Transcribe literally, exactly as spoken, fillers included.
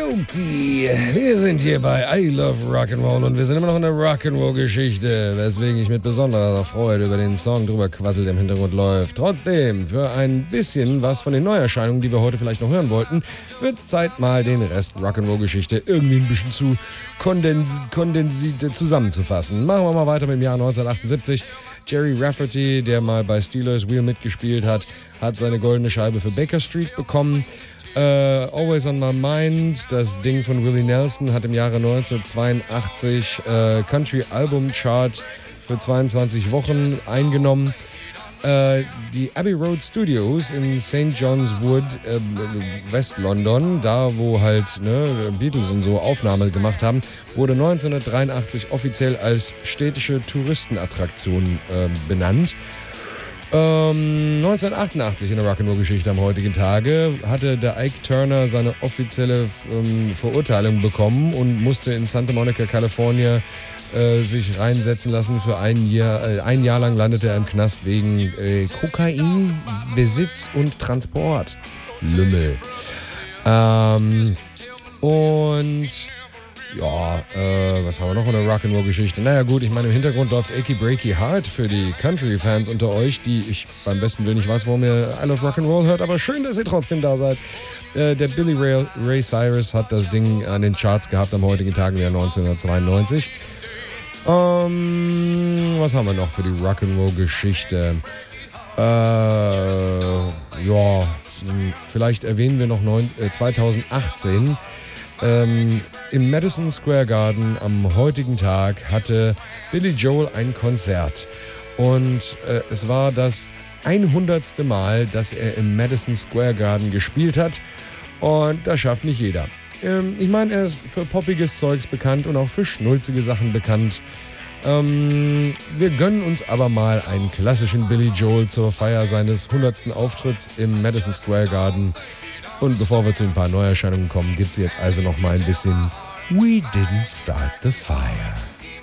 Okidoki, wir sind hier bei I Love Rock'n'Roll und wir sind immer noch in der Rock'n'Roll-Geschichte, weswegen ich mit besonderer Freude über den Song drüber quasselt, der im Hintergrund läuft. Trotzdem, für ein bisschen was von den Neuerscheinungen, die wir heute vielleicht noch hören wollten, wird es Zeit, mal den Rest Rock'n'Roll-Geschichte irgendwie ein bisschen zu kondens- kondensiert zusammenzufassen. Machen wir mal weiter mit dem Jahr neunzehnhundertachtundsiebzig. Jerry Rafferty, der mal bei Steelers Wheel mitgespielt hat, hat seine goldene Scheibe für Baker Street bekommen. Uh, Always on My Mind, das Ding von Willie Nelson, hat im Jahre neunzehnhundertzweiundachtzig uh, Country Album Chart für zweiundzwanzig Wochen eingenommen. Uh, die Abbey Road Studios in Saint John's Wood, uh, West London, da wo halt ne, Beatles und so Aufnahmen gemacht haben, wurde neunzehnhundertdreiundachtzig offiziell als städtische Touristenattraktion uh, benannt. Ähm, neunzehnhundertachtundachtzig in der Rock'n'Roll-Geschichte am heutigen Tage hatte der Ike Turner seine offizielle ähm, Verurteilung bekommen und musste in Santa Monica, Kalifornien äh, sich reinsetzen lassen. Für ein Jahr, äh, ein Jahr lang landete er im Knast wegen äh, Kokain, Besitz und Transport. Lümmel. Ähm, und ja, äh, was haben wir noch in der Rock'n'Roll-Geschichte? Naja gut, ich meine, im Hintergrund läuft Achy Breaky Heart für die Country-Fans unter euch, die ich beim besten Willen nicht weiß, warum ihr I Love Rock'n'Roll hört, aber schön, dass ihr trotzdem da seid. Äh, der Billy Ray, Ray Cyrus hat das Ding an den Charts gehabt am heutigen Tag im Jahr neunzehnhundertzweiundneunzig. Ähm, was haben wir noch für die Rock'n'Roll-Geschichte? Äh, ja, vielleicht erwähnen wir noch neun, äh, zweitausendachtzehn. Ähm, im Madison Square Garden am heutigen Tag hatte Billy Joel ein Konzert und äh, es war das hundertste Mal, dass er im Madison Square Garden gespielt hat und das schafft nicht jeder. Ähm, ich meine, er ist für poppiges Zeugs bekannt und auch für schnulzige Sachen bekannt. Ähm, wir gönnen uns aber mal einen klassischen Billy Joel zur Feier seines hundertsten Auftritts im Madison Square Garden. Und bevor wir zu ein paar Neuerscheinungen kommen, gibt es jetzt also noch mal ein bisschen We Didn't Start the Fire.